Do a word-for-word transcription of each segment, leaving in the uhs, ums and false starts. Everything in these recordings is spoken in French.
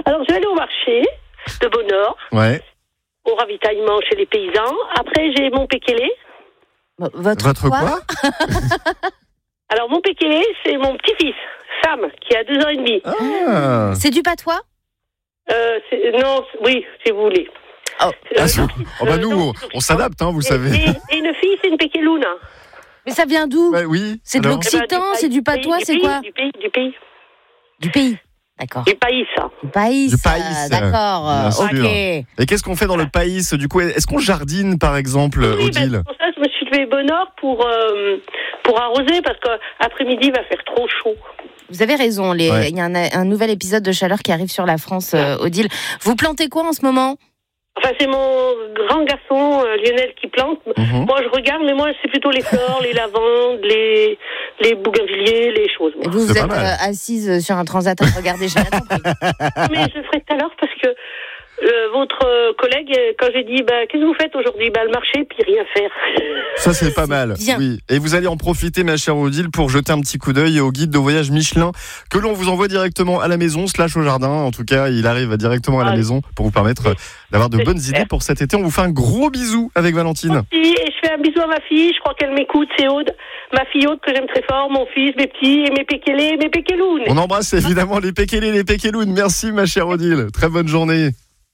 Alors, je vais aller au marché de Bonheur, Ouais. au ravitaillement chez les paysans. Après, j'ai mon pékélé. Votre, Votre quoi, quoi Alors, mon pékélé, c'est mon petit-fils, Sam, qui a deux ans et demi. Ah. C'est du patois? Euh, c'est, non, oui, si vous voulez. Oh. Euh, Ah, non, oh bah euh, nous, non, on, on s'adapte, hein, vous et, savez. Et, et une fille, c'est une pékéloune. Mais ça vient d'où? Ouais, oui. C'est de alors l'Occitan, Eh ben, c'est du patois, pays, c'est du quoi? pays, Du pays, du pays. Du pays. D'accord. Du pays, ça. Du pays. Du pays, euh, D'accord. bien euh, sûr. ok. Et qu'est-ce qu'on fait dans le pays, du coup? Est-ce qu'on jardine, par exemple, Oui, Odile? ben, c'est pour ça que je me suis levée bonne heure pour, euh, pour arroser, parce qu'après-midi, il va faire trop chaud. Vous avez raison. Les... Ouais. Il y a un, un nouvel épisode de chaleur qui arrive sur la France, euh, Odile. Vous plantez quoi en ce moment? Enfin, c'est mon grand garçon, euh, Lionel, qui plante. Mhm. Moi, je regarde, mais moi, c'est plutôt les fleurs, les lavandes, les, les bougainvilliers, les choses. Et Moi. vous, vous C'est êtes pas mal. euh, assise sur un transat à regarder, j'ai rien compris. Mais je le ferai tout à l'heure parce que euh, votre euh, collègue, euh, quand j'ai dit, bah, qu'est-ce que vous faites aujourd'hui? Bah, le marché, puis rien faire. Ça, c'est pas mal. bien. Oui. Et vous allez en profiter, ma chère Odile, pour jeter un petit coup d'œil au guide de voyage Michelin que l'on vous envoie directement à la maison, slash au jardin. En tout cas, il arrive directement à la Ah, maison pour vous permettre d'avoir de c'est bonnes super. idées pour cet été. On vous fait un gros bisou avec Valentine. Et je fais un bisou à ma fille, je crois qu'elle m'écoute, c'est Aude. Ma fille Aude que j'aime très fort, mon fils, mes petits, et mes pékélés, mes pékélounes. On embrasse évidemment les pékélés, les pékélounes. Merci, ma chère Odile. Très bonne journée.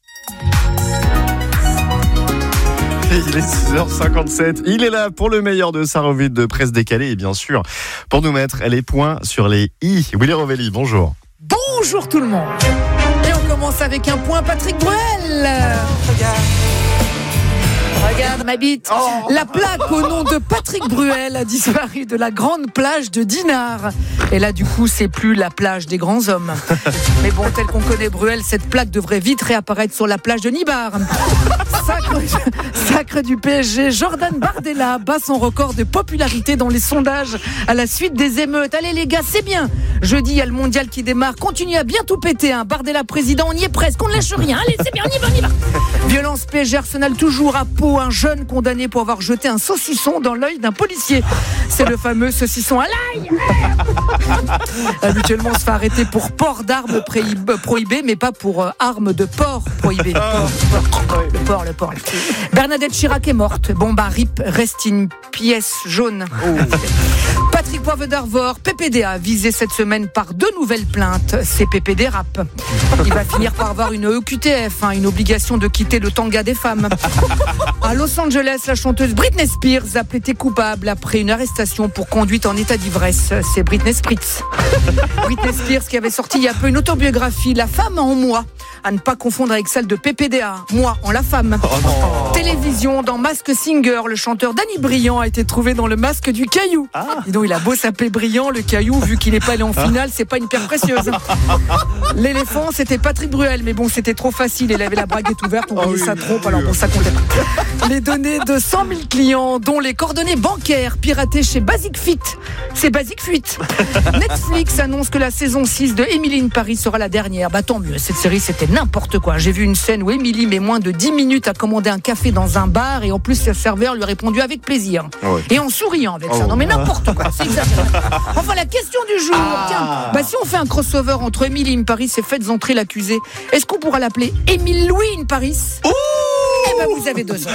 Et il est six heures cinquante-sept. Il est là pour le meilleur de sa revue de presse décalée et bien sûr pour nous mettre les points sur les i. Willy Rovelli, bonjour. Bonjour tout le monde. Et on commence avec un point Patrick Bruel. Regarde ma bite. La plaque au nom de Patrick Bruel a disparu de la grande plage de Dinard. Et là, du coup, c'est plus la plage des grands hommes. Mais bon, tel qu'on connaît Bruel, cette plaque devrait vite réapparaître sur la plage de Nibar. Sacre, sacre du P S G, Jordan Bardella bat son record de popularité dans les sondages à la suite des émeutes. Allez les gars, c'est bien. Jeudi, il y a le mondial qui démarre. Continuez à bien tout péter. Hein. Bardella président, on y est presque. On ne lâche rien. Allez, c'est bien, on y va, on y va. Violence P S G Arsenal toujours à Pau. Un jeune condamné pour avoir jeté un saucisson dans l'œil d'un policier. C'est le fameux saucisson à l'ail. Habituellement, on se fait arrêter pour port d'armes prohibées, mais pas pour euh, armes de porc prohibées. Port, port, le porc, le porc. Bernadette Chirac est morte. Bon bah, rip, reste une pièce jaune. Patrick Poivre d'Arvor, P P D A, visé cette semaine par deux nouvelles plaintes. C'est P P D Rap. Il va finir par avoir une O Q T F, hein, une obligation de quitter le tanga des femmes. À Los Angeles, la chanteuse Britney Spears a plaidé coupable après une arrestation pour conduite en état d'ivresse. C'est Britney Spritz. Britney Spears qui avait sorti il y a peu une autobiographie, La femme en moi, à ne pas confondre avec celle de P P D A, moi en la femme. Oh Télévision, dans Mask Singer, le chanteur Danny Briand a été trouvé dans le masque du caillou. Ah. Dis donc, il a beau s'appeler Briand, le caillou, vu qu'il n'est pas allé en finale, c'est pas une pierre précieuse. L'éléphant, c'était Patrick Bruel, mais bon, c'était trop facile, il avait la braguette ouverte, on Oh voyait oui, sa trompe, oui, alors oui. bon, ça comptait pas. Les données de cent mille clients, dont les coordonnées bancaires piratées chez Basic Fit. C'est Basic Fit. Netflix annonce que la saison six de Emily in Paris sera la dernière. Bah tant mieux, cette série c'était n'importe quoi. J'ai vu une scène où Emily met moins de dix minutes à commander un café dans un bar et en plus le serveur lui a répondu avec plaisir. Ouais. Et en souriant avec ça. Oh. Non mais n'importe quoi, c'est exagéré. Enfin la question du jour, Ah. tiens, bah si on fait un crossover entre Emily in Paris et Faites entrer l'accusé, est-ce qu'on pourra l'appeler Émile Louis in Paris? Eh ben vous avez deux heures.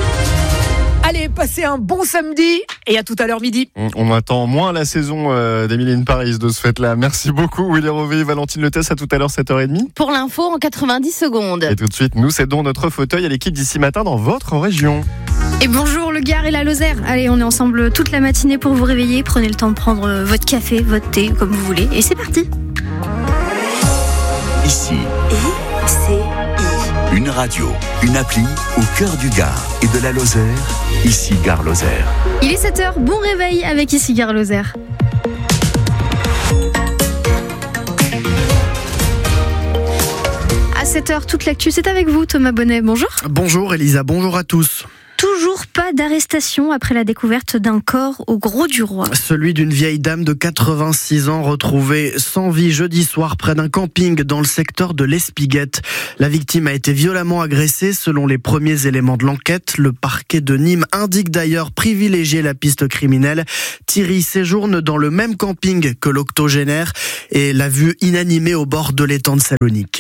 Allez, passez un bon samedi et à tout à l'heure midi. On, on attend moins la saison euh, d'Emily in Paris de ce fait-là. Merci beaucoup, Willy Rovelli, Valentine Letès. À tout à l'heure, sept heures trente. Pour l'info, en quatre-vingt-dix secondes. Et tout de suite, nous cédons notre fauteuil à l'équipe d'ici matin dans votre région. Et bonjour le Gard et la Lozère. Allez, on est ensemble toute la matinée pour vous réveiller. Prenez le temps de prendre votre café, votre thé, comme vous voulez. Et c'est parti. Ici, Et c'est une radio, une appli au cœur du Gard et de la Lozère. Ici, Gare Lozère. Il est sept heures, bon réveil avec ici Gare Lozère. À sept heures, toute l'actu, c'est avec vous Thomas Bonnet. Bonjour. Bonjour Elisa, bonjour à tous. Toujours pas d'arrestation après la découverte d'un corps au Grau-du-Roi. Celui d'une vieille dame de quatre-vingt-six ans retrouvée sans vie jeudi soir près d'un camping dans le secteur de l'Espiguette. La victime a été violemment agressée selon les premiers éléments de l'enquête. Le parquet de Nîmes indique d'ailleurs privilégier la piste criminelle. Thierry séjourne dans le même camping que l'octogénaire et l'a vue inanimée au bord de l'étang de Salonique.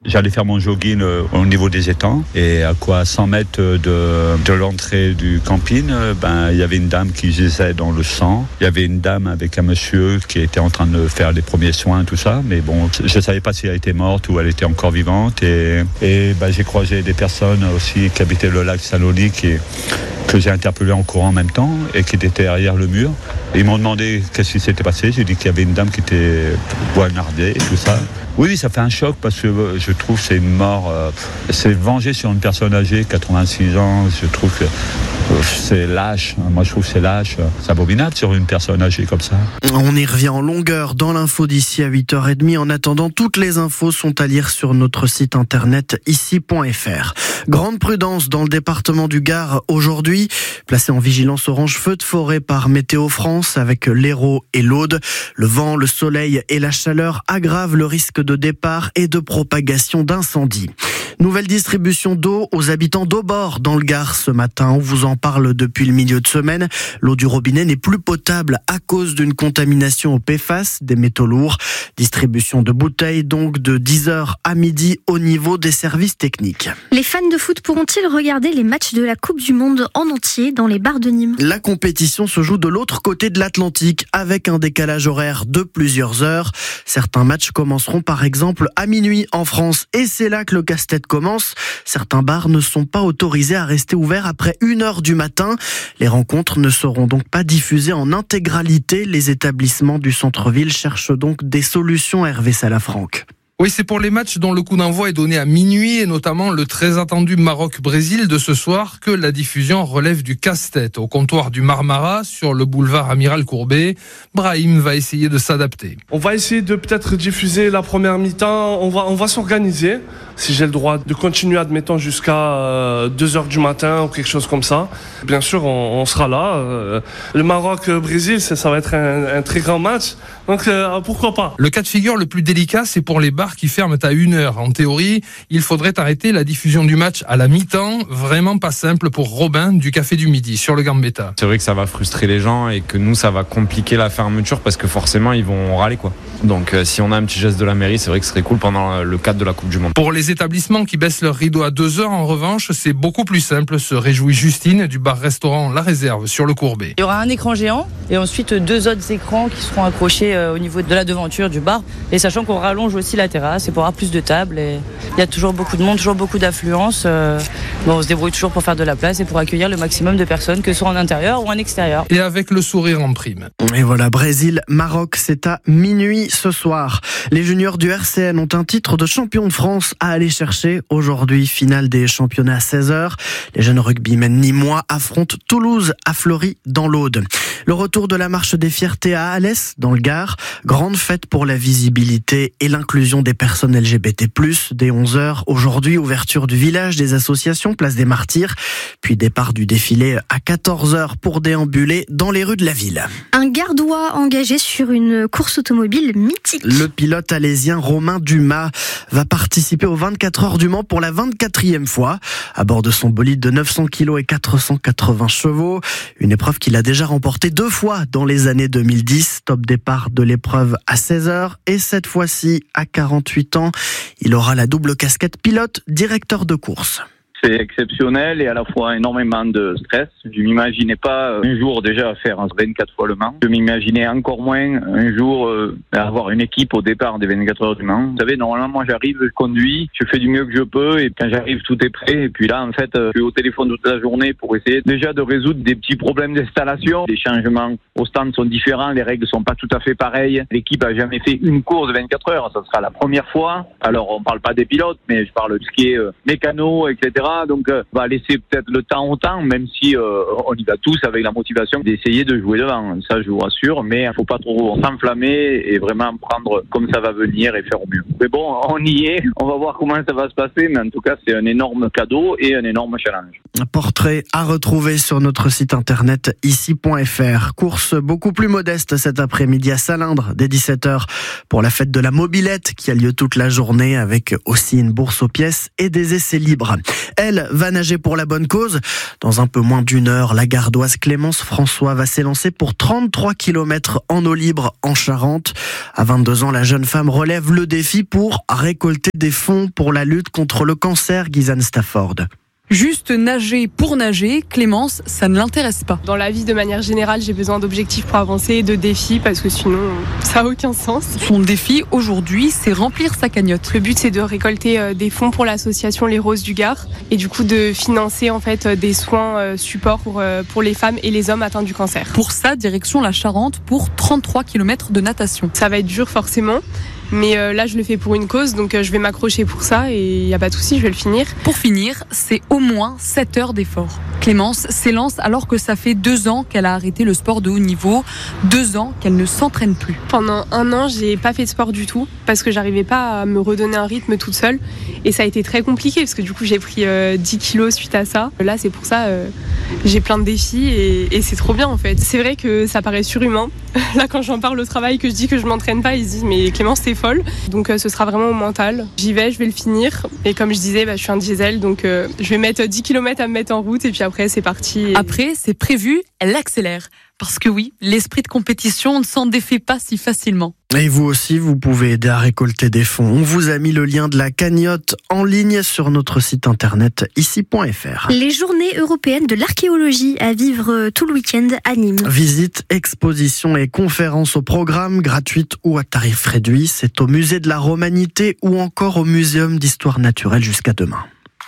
J'allais faire mon jogging euh, au niveau des étangs et à quoi cent mètres de, de l'entrée du camping, euh, ben, il y avait une dame qui gisait dans le sang. Il y avait une dame avec un monsieur qui était en train de faire les premiers soins, tout ça. Mais bon, je ne savais pas si elle était morte ou elle était encore vivante. Et, et ben, j'ai croisé des personnes aussi qui habitaient le lac Saint-Loli qui que j'ai interpellé en courant en même temps et qui étaient derrière le mur. Et ils m'ont demandé qu'est-ce qui s'était passé. J'ai dit qu'il y avait une dame qui était poignardée et tout ça. Oui, ça fait un choc parce que je trouve que c'est une mort, euh, c'est venger sur une personne âgée, quatre-vingt-six ans, je trouve que euh, c'est lâche. Moi, je trouve que c'est lâche. C'est abominable sur une personne âgée comme ça. On y revient en longueur dans l'info d'ici à huit heures trente. En attendant, toutes les infos sont à lire sur notre site internet ici point f r. Grande prudence dans le département du Gard aujourd'hui, placé en vigilance orange feu de forêt par Météo France avec l'Hérault et l'Aude. Le vent, le soleil et la chaleur aggravent le risque de départ et de propagation d'incendies. Nouvelle distribution d'eau aux habitants d'Aubord dans le Gard ce matin. On vous en parle depuis le milieu de semaine. L'eau du robinet n'est plus potable à cause d'une contamination au P F A S, des métaux lourds. Distribution de bouteilles donc de dix heures à midi au niveau des services techniques. Les fans de foot pourront-ils regarder les matchs de la Coupe du Monde en entier dans les bars de Nîmes ? La compétition se joue de l'autre côté de l'Atlantique avec un décalage horaire de plusieurs heures. Certains matchs commenceront par exemple à minuit en France et c'est là que le casse-tête commence. Certains bars ne sont pas autorisés à rester ouverts après une heure du matin. Les rencontres ne seront donc pas diffusées en intégralité. Les établissements du centre-ville cherchent donc des solutions. Hervé Salafranc. Oui, c'est pour les matchs dont le coup d'envoi est donné à minuit et notamment le très attendu Maroc-Brésil de ce soir que la diffusion relève du casse-tête. Au comptoir du Marmara, sur le boulevard Amiral Courbet, Brahim va essayer de s'adapter. On va essayer de peut-être diffuser la première mi-temps, on va, on va s'organiser. Si j'ai le droit de continuer, admettons, jusqu'à euh, deux heures du matin ou quelque chose comme ça, bien sûr, on, on sera là. Euh, le Maroc-Brésil, ça, ça va être un, un très grand match, donc euh, pourquoi pas. Le cas de figure le plus délicat, c'est pour les bars qui ferment à une heure. En théorie, il faudrait arrêter la diffusion du match à la mi-temps. Vraiment pas simple pour Robin du Café du Midi sur le Gambetta. C'est vrai que ça va frustrer les gens et que nous, ça va compliquer la fermeture parce que forcément, ils vont râler, quoi. Donc, euh, si on a un petit geste de la mairie, c'est vrai que ce serait cool pendant le cadre de la Coupe du Monde. Pour les établissements qui baissent leur rideau à deux heures, en revanche, c'est beaucoup plus simple, se réjouit Justine du bar-restaurant La Réserve sur le Courbet. Il y aura un écran géant et ensuite deux autres écrans qui seront accrochés au niveau de la devanture du bar. Et sachant qu'on rallonge aussi la terrasse et pour avoir plus de tables. Et il y a toujours beaucoup de monde, toujours beaucoup d'affluence. Euh, bon, on se débrouille toujours pour faire de la place et pour accueillir le maximum de personnes, que ce soit en intérieur ou en extérieur. Et avec le sourire en prime. Et voilà, Brésil-Maroc, c'est à minuit ce soir. Les juniors du R C N ont un titre de champion de France à aller chercher. Aujourd'hui, finale des championnats à seize heures. Les jeunes rugbymen nîmois affrontent Toulouse à Fleury dans l'Aude. Le retour de la marche des fiertés à Alès dans le Gard. Grande fête pour la visibilité et l'inclusion des personnes L G B T plus, dès onze heures. Aujourd'hui, ouverture du village des associations, place des Martyrs. Puis départ du défilé à quatorze heures pour déambuler dans les rues de la ville. Un Gardois engagé sur une course automobile mythique. Le pilote alésien Romain Dumas va participer aux vingt-quatre heures du Mans pour la vingt-quatrième fois. À bord de son bolide de neuf cents kilos et quatre cent quatre-vingts chevaux. Une épreuve qu'il a déjà remportée deux fois dans les années deux mille dix. Top départ de l'épreuve à seize heures. Et cette fois-ci, à quarante-huit ans, il aura la double casquette pilote, directeur de course. C'est exceptionnel et à la fois énormément de stress. Je m'imaginais pas un jour déjà faire vingt-quatre fois le Mans. Je m'imaginais encore moins un jour euh, avoir une équipe au départ des vingt-quatre heures du Mans. Vous savez, normalement, moi j'arrive, je conduis, je fais du mieux que je peux et quand j'arrive, tout est prêt. Et puis là, en fait, je suis au téléphone toute la journée pour essayer déjà de résoudre des petits problèmes d'installation. Les changements au stand sont différents, les règles sont pas tout à fait pareilles. L'équipe a jamais fait une course de vingt-quatre heures, ça sera la première fois. Alors, on parle pas des pilotes, mais je parle de ce qui est euh, mécano, et cetera. Donc, euh, on va laisser peut-être le temps au temps, même si euh, on y va tous avec la motivation d'essayer de jouer devant. Ça, je vous rassure, mais il faut pas trop s'enflammer et vraiment prendre comme ça va venir et faire au mieux. Mais bon, on y est. On va voir comment ça va se passer, mais en tout cas, c'est un énorme cadeau et un énorme challenge. Un portrait à retrouver sur notre site internet ici point f r. Course beaucoup plus modeste cet après-midi à Salindre dès dix-sept heures pour la fête de la mobilette qui a lieu toute la journée avec aussi une bourse aux pièces et des essais libres. elle, va nager pour la bonne cause. Dans un peu moins d'une heure, la gardoise Clémence François va s'élancer pour trente-trois kilomètres en eau libre en Charente. À vingt-deux ans, la jeune femme relève le défi pour récolter des fonds pour la lutte contre le cancer. Gizane Stafford. Juste nager pour nager, Clémence, ça ne l'intéresse pas. Dans la vie, de manière générale, j'ai besoin d'objectifs pour avancer et de défis parce que sinon, ça n'a aucun sens. Son défi aujourd'hui, c'est remplir sa cagnotte. Le but, c'est de récolter des fonds pour l'association Les Roses du Gard et du coup de financer en fait des soins supports pour, pour les femmes et les hommes atteints du cancer. Pour ça, direction la Charente pour trente-trois kilomètres de natation. Ça va être dur forcément. Mais euh, là, je le fais pour une cause, donc euh, je vais m'accrocher pour ça et il n'y a pas de souci, je vais le finir. Pour finir, c'est au moins sept heures d'effort. Clémence s'élance alors que ça fait deux ans qu'elle a arrêté le sport de haut niveau, deux ans qu'elle ne s'entraîne plus. Pendant un an, j'ai pas fait de sport du tout parce que j'arrivais pas à me redonner un rythme toute seule et ça a été très compliqué parce que du coup, j'ai pris euh, dix kilos suite à ça. Là, c'est pour ça, euh, j'ai plein de défis et, et c'est trop bien en fait. C'est vrai que ça paraît surhumain. Là, quand j'en parle au travail, que je dis que je m'entraîne pas, ils se disent mais Clémence, t'es folle. Donc euh, ce sera vraiment au mental. J'y vais, je vais le finir. Et comme je disais, bah, je suis un diesel, donc euh, je vais mettre dix kilomètres à me mettre en route et puis après c'est parti. Et... Après, c'est prévu, elle accélère. Parce que oui, l'esprit de compétition ne s'en défait pas si facilement. Et vous aussi, vous pouvez aider à récolter des fonds. On vous a mis le lien de la cagnotte en ligne sur notre site internet ici point f r. Les journées européennes de l'archéologie à vivre tout le week-end à Nîmes. Visites, expositions et conférences au programme, gratuites ou à tarif réduit. C'est au musée de la Romanité ou encore au muséum d'histoire naturelle jusqu'à demain.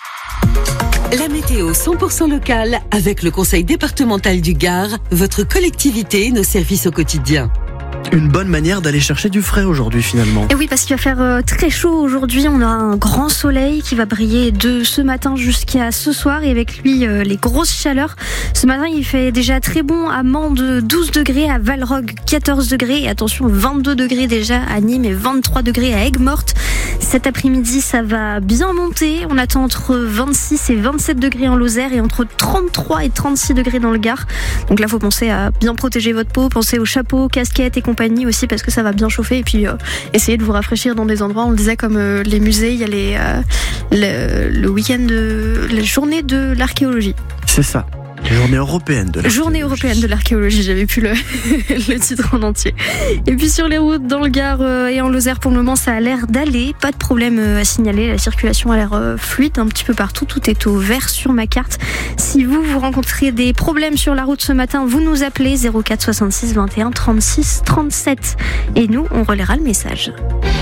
La météo cent pour cent locale avec le conseil départemental du Gard, votre collectivité et nos services au quotidien. Une bonne manière d'aller chercher du frais aujourd'hui finalement. Et oui, parce qu'il va faire euh, très chaud aujourd'hui. On a un grand soleil qui va briller de ce matin jusqu'à ce soir et avec lui euh, les grosses chaleurs. Ce matin, il fait déjà très bon à Mende, douze degrés, à Valrogue, quatorze degrés et attention, vingt-deux degrés déjà à Nîmes et vingt-trois degrés à Aigues-Mortes. Cet après-midi, ça va bien monter. On attend entre vingt-six et vingt-sept degrés en Lozère et entre trente-trois et trente-six degrés dans le Gard. Donc là, il faut penser à bien protéger votre peau, penser aux chapeaux, casquettes et compagnie aussi parce que ça va bien chauffer et puis euh, essayez de vous rafraîchir dans des endroits, on le disait, comme euh, les musées. Il y a les, euh, le, le week-end de la journée de l'archéologie. C'est ça. Journée européenne de l'archéologie. Journée européenne de l'archéologie, j'avais plus le, le titre en entier. Et puis sur les routes dans le Gard euh, et en Lozère, pour le moment, ça a l'air d'aller. Pas de problème euh, à signaler. La circulation a l'air euh, fluide un petit peu partout. Tout est au vert sur ma carte. Si vous, vous rencontrez des problèmes sur la route ce matin, vous nous appelez zéro quatre soixante-six vingt et un trente-six trente-sept. Et nous, on relaiera le message.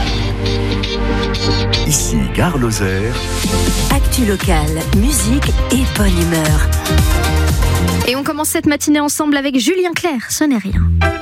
Ici, Gare Lozère. Actu locale, musique et bonne humeur. Et on commence cette matinée ensemble avec Julien Clerc, ce n'est rien.